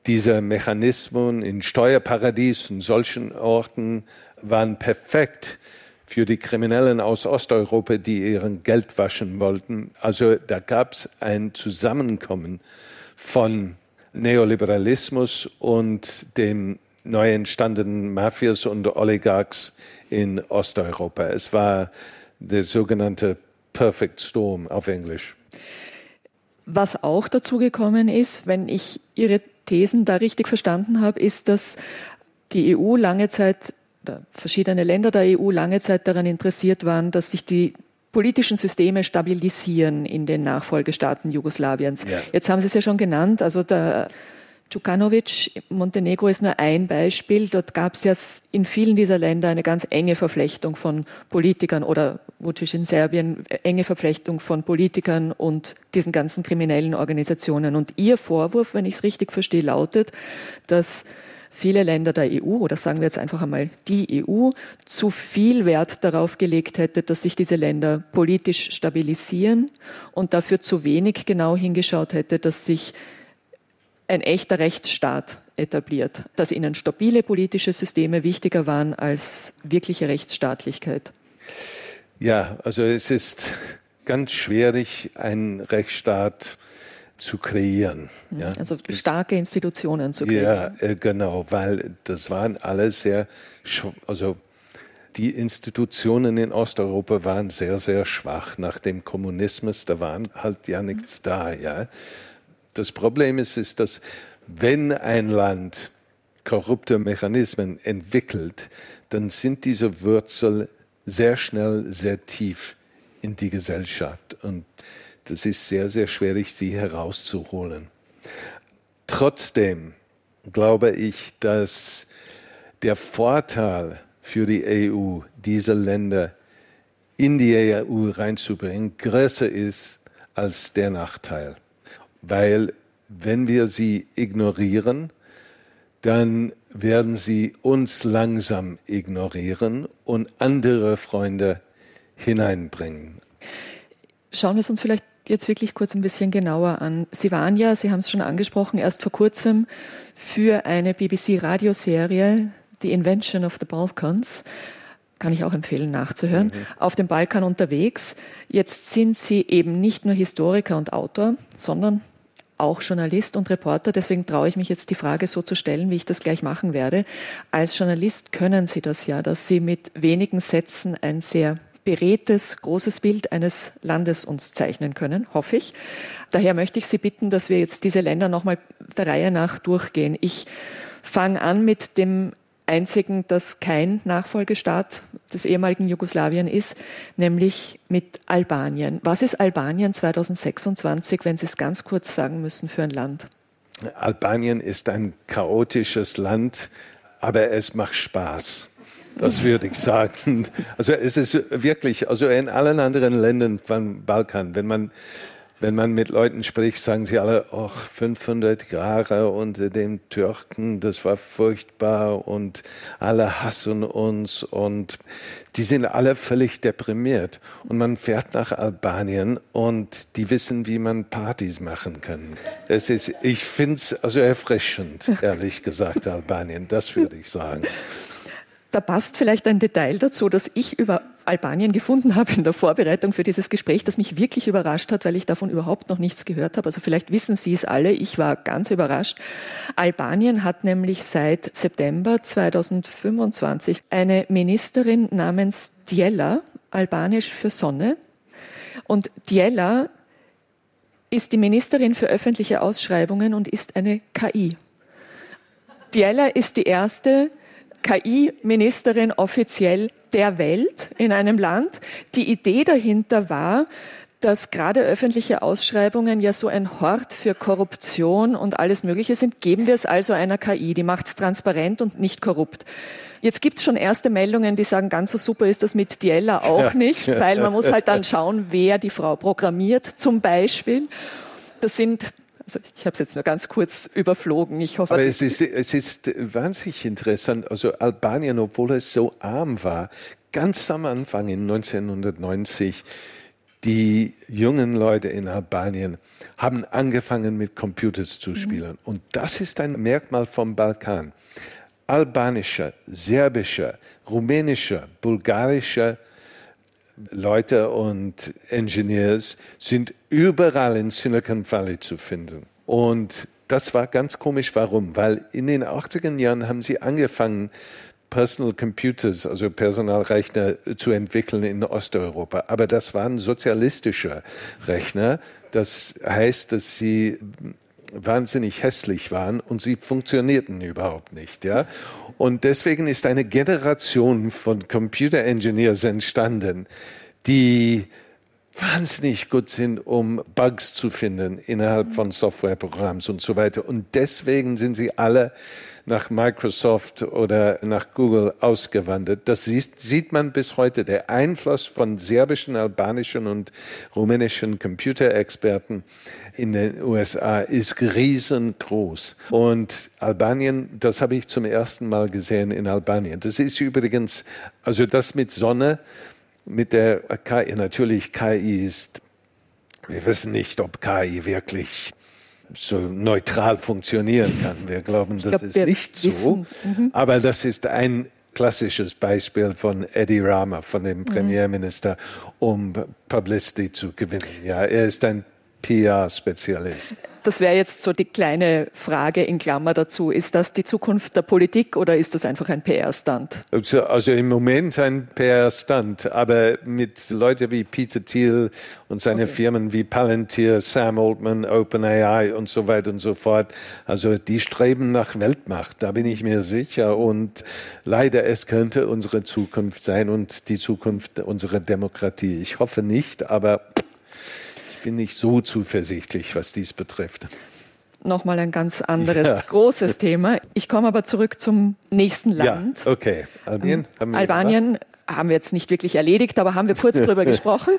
Diese Mechanismen in Steuerparadiesen, solchen Orten waren perfekt für die Kriminellen aus Osteuropa, die ihren Geld waschen wollten. Also da gab es ein Zusammenkommen von Neoliberalismus und dem neu entstandenen Mafias und Oligarchs in Osteuropa. Es war der sogenannte Perfect Storm auf Englisch. Was auch dazu gekommen ist, wenn ich Ihre Thesen da richtig verstanden habe, ist, dass die EU lange Zeit, verschiedene Länder der EU lange Zeit daran interessiert waren, dass sich die politischen Systeme stabilisieren in den Nachfolgestaaten Jugoslawiens. Ja. Jetzt haben Sie es ja schon genannt, also der Djukanovic, Montenegro ist nur ein Beispiel. Dort gab es ja in vielen dieser Länder eine ganz enge Verflechtung von Politikern oder Vučić in Serbien, enge Verflechtung von Politikern und diesen ganzen kriminellen Organisationen. Und Ihr Vorwurf, wenn ich es richtig verstehe, lautet, dass viele Länder der EU, oder sagen wir jetzt einfach einmal die EU, zu viel Wert darauf gelegt hätte, dass sich diese Länder politisch stabilisieren und dafür zu wenig genau hingeschaut hätte, dass sich ein echter Rechtsstaat etabliert, dass ihnen stabile politische Systeme wichtiger waren als wirkliche Rechtsstaatlichkeit. Ja, also es ist ganz schwierig, einen Rechtsstaat zu kreieren. Ja. Also starke Institutionen zu kreieren. Ja, genau, weil das waren alle also die Institutionen in Osteuropa waren sehr, sehr schwach. Nach dem Kommunismus, da war halt ja nichts da, ja. Das Problem ist, dass wenn ein Land korrupte Mechanismen entwickelt, dann sind diese Wurzeln sehr schnell sehr tief in die Gesellschaft. Und das ist sehr, sehr schwierig, sie herauszuholen. Trotzdem glaube ich, dass der Vorteil für die EU, diese Länder in die EU reinzubringen, größer ist als der Nachteil. Weil wenn wir sie ignorieren, dann werden sie uns langsam ignorieren und andere Freunde hineinbringen. Schauen wir es uns vielleicht jetzt wirklich kurz ein bisschen genauer an. Sie waren ja, Sie haben es schon angesprochen, erst vor kurzem für eine BBC-Radioserie, The Invention of the Balkans, kann ich auch empfehlen nachzuhören, auf dem Balkan unterwegs. Jetzt sind Sie eben nicht nur Historiker und Autor, sondern auch Journalist und Reporter. Deswegen traue ich mich jetzt die Frage so zu stellen, wie ich das gleich machen werde. Als Journalist können Sie das ja, dass Sie mit wenigen Sätzen ein sehr beredtes, großes Bild eines Landes uns zeichnen können, hoffe ich. Daher möchte ich Sie bitten, dass wir jetzt diese Länder nochmal der Reihe nach durchgehen. Ich fange an mit dem einzigen, das kein Nachfolgestaat des ehemaligen Jugoslawien ist, nämlich mit Albanien. Was ist Albanien 2026, wenn Sie es ganz kurz sagen müssen, für ein Land? Albanien ist ein chaotisches Land, aber es macht Spaß. Das würde ich sagen. Also es ist wirklich, also in allen anderen Ländern vom Balkan, wenn man mit Leuten spricht, sagen sie alle, 500 Jahre unter den Türken, das war furchtbar und alle hassen uns und die sind alle völlig deprimiert. Und man fährt nach Albanien und die wissen, wie man Partys machen kann. Ich finde es also erfrischend, ehrlich gesagt, Albanien, das würde ich sagen. Da passt vielleicht ein Detail dazu, das ich über Albanien gefunden habe in der Vorbereitung für dieses Gespräch, das mich wirklich überrascht hat, weil ich davon überhaupt noch nichts gehört habe. Also vielleicht wissen Sie es alle, ich war ganz überrascht. Albanien hat nämlich seit September 2025 eine Ministerin namens Djela, albanisch für Sonne. Und Djela ist die Ministerin für öffentliche Ausschreibungen und ist eine KI. Djela ist die erste KI-Ministerin offiziell der Welt in einem Land. Die Idee dahinter war, dass gerade öffentliche Ausschreibungen ja so ein Hort für Korruption und alles Mögliche sind. Geben wir es also einer KI, die macht es transparent und nicht korrupt. Jetzt gibt es schon erste Meldungen, die sagen, ganz so super ist das mit Djela auch nicht, weil man muss halt dann schauen, wer die Frau programmiert zum Beispiel. Das sind... Also ich habe es jetzt nur ganz kurz überflogen. Ich hoffe, aber es ist wahnsinnig interessant. Also Albanien, obwohl es so arm war, ganz am Anfang in 1990, die jungen Leute in Albanien haben angefangen mit Computers zu spielen. Und das ist ein Merkmal vom Balkan. Albanische, serbische, rumänische, bulgarische Leute und Engineers sind überall in Silicon Valley zu finden. Und das war ganz komisch. Warum? Weil in den 80er Jahren haben sie angefangen, Personal Computers, also Personalrechner, zu entwickeln in Osteuropa. Aber das waren sozialistische Rechner. Das heißt, dass sie wahnsinnig hässlich waren und sie funktionierten überhaupt nicht. Ja? Und deswegen ist eine Generation von Computer Engineers entstanden, die wahnsinnig gut sind, um Bugs zu finden innerhalb von Softwareprogramms und so weiter. Und deswegen sind sie alle nach Microsoft oder nach Google ausgewandert. Das sieht man bis heute. Der Einfluss von serbischen, albanischen und rumänischen Computerexperten in den USA ist riesengroß. Und Albanien, das habe ich zum ersten Mal gesehen in Albanien. Das ist übrigens, also das mit Sonne, mit der KI, natürlich KI ist, wir wissen nicht, ob KI wirklich so neutral funktionieren kann. Wir glauben, das ist nicht so. Aber das ist ein klassisches Beispiel von Edi Rama, von dem Premierminister, um Publicity zu gewinnen. Ja, er ist ein PR-Spezialist. Das wäre jetzt so die kleine Frage in Klammer dazu. Ist das die Zukunft der Politik oder ist das einfach ein PR-Stunt? Also im Moment ein PR-Stunt, aber mit Leuten wie Peter Thiel und seine Firmen wie Palantir, Sam Altman, OpenAI und so weiter und so fort, also die streben nach Weltmacht, da bin ich mir sicher. Und leider, es könnte unsere Zukunft sein und die Zukunft unserer Demokratie. Ich hoffe nicht, aber ich bin nicht so zuversichtlich, was dies betrifft. Nochmal ein ganz anderes, großes Thema. Ich komme aber zurück zum nächsten Land. Ja, okay. Albanien haben wir jetzt nicht wirklich erledigt, aber haben wir kurz drüber gesprochen.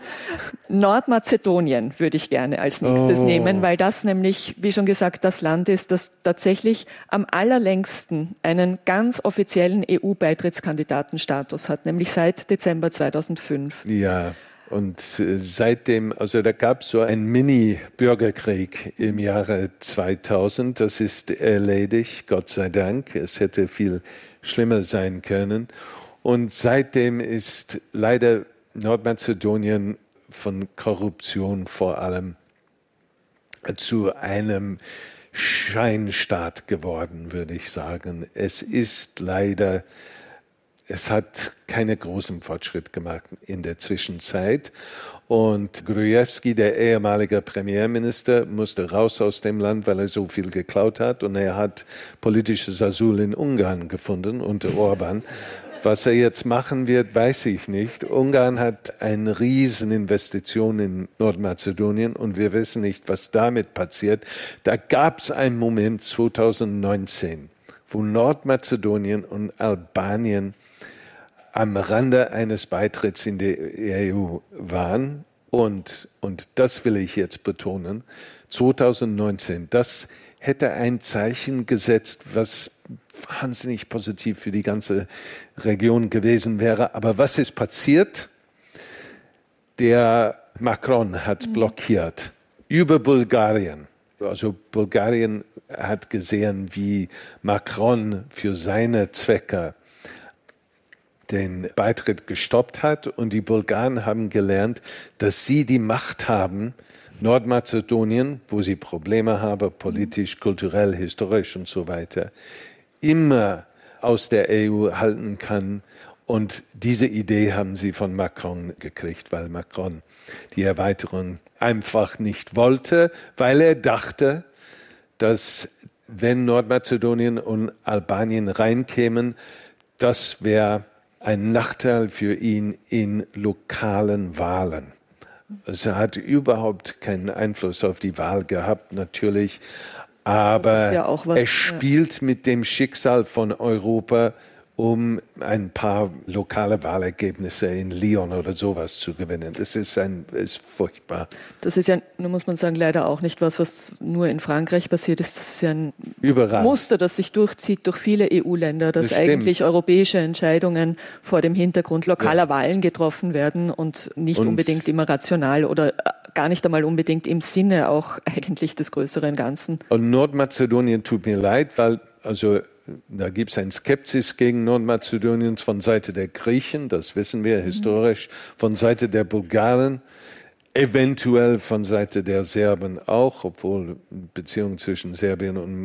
Nordmazedonien würde ich gerne als nächstes nehmen, weil das nämlich, wie schon gesagt, das Land ist, das tatsächlich am allerlängsten einen ganz offiziellen EU-Beitrittskandidatenstatus hat, nämlich seit Dezember 2005. Ja. Und seitdem, also da gab es so einen Mini-Bürgerkrieg im Jahre 2000. Das ist erledigt, Gott sei Dank. Es hätte viel schlimmer sein können. Und seitdem ist leider Nordmazedonien von Korruption vor allem zu einem Scheinstaat geworden, würde ich sagen. Es ist leider... Es hat keinen großen Fortschritt gemacht in der Zwischenzeit. Und Gruevski, der ehemalige Premierminister, musste raus aus dem Land, weil er so viel geklaut hat. Und er hat politisches Asyl in Ungarn gefunden unter Orban. Was er jetzt machen wird, weiß ich nicht. Ungarn hat eine Rieseninvestition in Nordmazedonien und wir wissen nicht, was damit passiert. Da gab es einen Moment 2019, wo Nordmazedonien und Albanien am Rande eines Beitritts in die EU waren. Und das will ich jetzt betonen, 2019, das hätte ein Zeichen gesetzt, was wahnsinnig positiv für die ganze Region gewesen wäre. Aber was ist passiert? Der Macron hat blockiert über Bulgarien. Also Bulgarien hat gesehen, wie Macron für seine Zwecke den Beitritt gestoppt hat. Und die Bulgaren haben gelernt, dass sie die Macht haben, Nordmazedonien, wo sie Probleme haben, politisch, kulturell, historisch und so weiter, immer aus der EU halten kann. Und diese Idee haben sie von Macron gekriegt, weil Macron die Erweiterung einfach nicht wollte, weil er dachte, dass wenn Nordmazedonien und Albanien reinkämen, das wäre ein Nachteil für ihn in lokalen Wahlen. Also er hat überhaupt keinen Einfluss auf die Wahl gehabt, natürlich, aber er spielt mit dem Schicksal von Europa um ein paar lokale Wahlergebnisse in Lyon oder sowas zu gewinnen. Das ist furchtbar. Das ist ja, nun muss man sagen, leider auch nicht was nur in Frankreich passiert ist. Das ist ja ein Überall. Muster, das sich durchzieht durch viele EU-Länder, dass eigentlich europäische Entscheidungen vor dem Hintergrund lokaler Wahlen getroffen werden und nicht unbedingt immer rational oder gar nicht einmal unbedingt im Sinne auch eigentlich des größeren Ganzen. Und Nordmazedonien tut mir leid, weil da gibt es eine Skepsis gegen Nordmazedonien von Seite der Griechen, das wissen wir historisch, von Seite der Bulgaren, eventuell von Seite der Serben auch, obwohl Beziehungen zwischen Serbien und